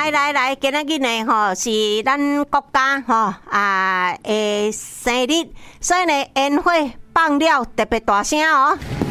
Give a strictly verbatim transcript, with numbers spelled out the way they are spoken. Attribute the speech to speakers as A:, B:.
A: 来来来，今仔日呢吼是咱国家吼啊的生日，所以呢宴会放了特别大声哦。